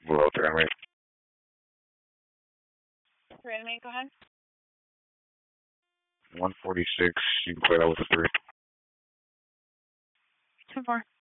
Below 3 on rate. Reanimate, go ahead. 146, you can clear that with a 3. 2-4.